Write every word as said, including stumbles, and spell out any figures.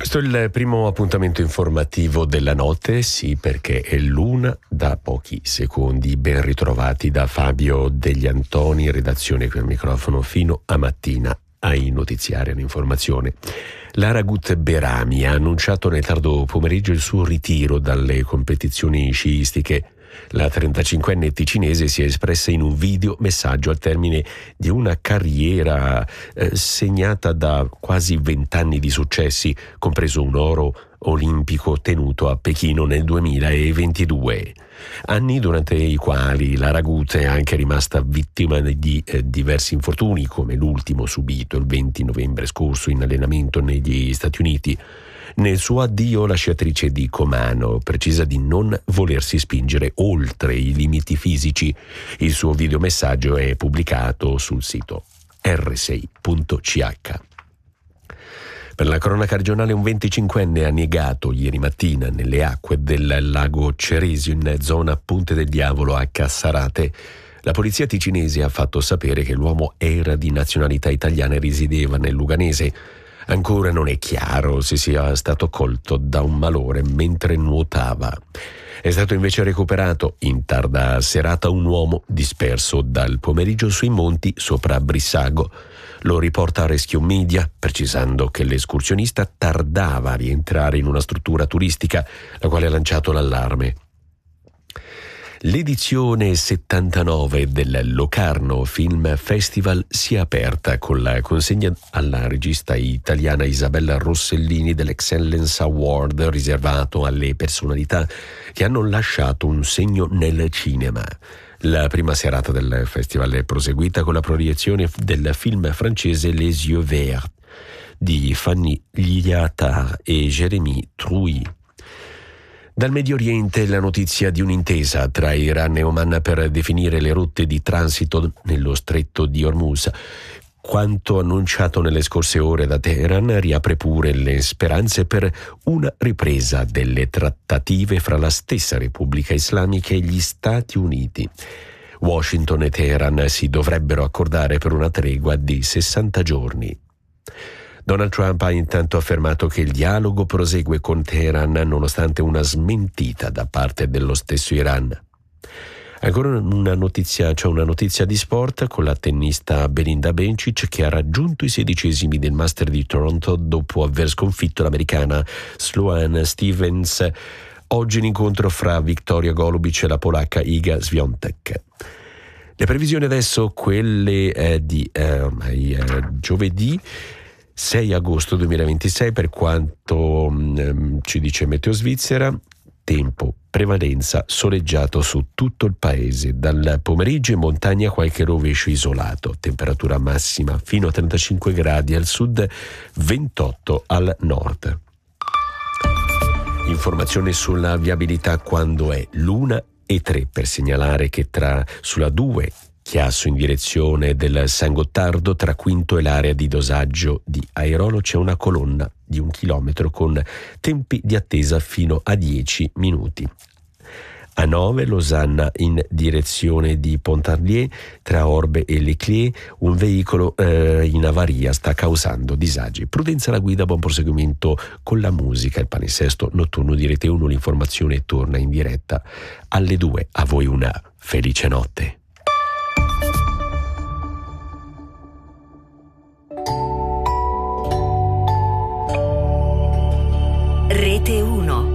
Questo è il primo appuntamento informativo della notte, sì, perché è l'una da pochi secondi. Ben ritrovati da Fabio Degli Antoni, redazione qui al microfono fino a mattina ai notiziari all'informazione. L'Aragut Berami ha annunciato nel tardo pomeriggio il suo ritiro dalle competizioni sciistiche. La trentacinquenne ticinese si è espressa in un video messaggio al termine di una carriera eh, segnata da quasi vent'anni di successi, compreso un oro olimpico ottenuto a Pechino nel duemilaventidue. Anni durante i quali l'Aragut è anche rimasta vittima di eh, diversi infortuni, come l'ultimo subito il venti novembre scorso in allenamento negli Stati Uniti. Nel suo addio la sciatrice di Comano precisa di non volersi spingere oltre i limiti fisici. Il suo videomessaggio è pubblicato sul sito erre sei punto ci acca. Per la cronaca regionale, un venticinquenne ha annegato ieri mattina nelle acque del lago Ceresio in zona Ponte del Diavolo a Cassarate. La polizia ticinese ha fatto sapere che l'uomo era di nazionalità italiana e risiedeva nel Luganese. Ancora non è chiaro se sia stato colto da un malore mentre nuotava. È stato invece recuperato in tarda serata un uomo disperso dal pomeriggio sui monti sopra Brissago. Lo riporta Rescue Media, precisando che l'escursionista tardava a rientrare in una struttura turistica, la quale ha lanciato l'allarme. L'edizione settantanove del Locarno Film Festival si è aperta con la consegna alla regista italiana Isabella Rossellini dell'Excellence Award riservato alle personalità che hanno lasciato un segno nel cinema. La prima serata del festival è proseguita con la proiezione del film francese Les Yeux Verts di Fanny Liattard e Jérémy Trouy. Dal Medio Oriente la notizia di un'intesa tra Iran e Oman per definire le rotte di transito nello stretto di Hormuz. Quanto annunciato nelle scorse ore da Teheran riapre pure le speranze per una ripresa delle trattative fra la stessa Repubblica Islamica e gli Stati Uniti. Washington e Teheran si dovrebbero accordare per una tregua di sessanta giorni. Donald Trump ha intanto affermato che il dialogo prosegue con Teheran nonostante una smentita da parte dello stesso Iran. Ancora una notizia, c'è una notizia di sport con la tennista Belinda Bencic che ha raggiunto i sedicesimi del Master di Toronto dopo aver sconfitto l'americana Sloane Stevens. Oggi l'incontro fra Victoria Golubic e la polacca Iga Swiatek. Le previsioni adesso quelle eh, di eh, eh, giovedì sei agosto duemilaventisei, per quanto mh, ci dice Meteo Svizzera, tempo, prevalenza, soleggiato su tutto il paese. Dal pomeriggio in montagna qualche rovescio isolato, temperatura massima fino a trentacinque gradi al sud, ventotto al nord. Informazione sulla viabilità quando è l'una e tre, per segnalare che tra sulla due Chiasso in direzione del San Gottardo, tra Quinto e l'area di dosaggio di Airolo c'è una colonna di un chilometro con tempi di attesa fino a dieci minuti. A nove Losanna in direzione di Pontarlier, tra Orbe e Leclerc un veicolo eh, in avaria sta causando disagi. Prudenza alla guida, buon proseguimento con la musica. Il palinsesto notturno di Rete uno, l'informazione torna in diretta alle due. A voi una felice notte. Rete uno.